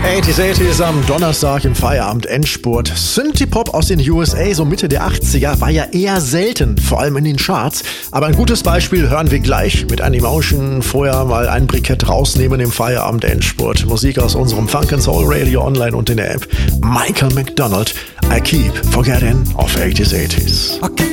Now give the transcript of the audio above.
80s am Donnerstag im Feierabend-Endspurt. Synthie-Pop aus den USA, so Mitte der 80er, war ja eher selten, vor allem in den Charts. Aber ein gutes Beispiel hören wir gleich mit Animotion. Vorher mal ein Brikett rausnehmen im Feierabend-Endspurt. Musik aus unserem Funk & Soul Radio online und in der App. Michael McDonald, I Keep Forgetting auf 80s. I keep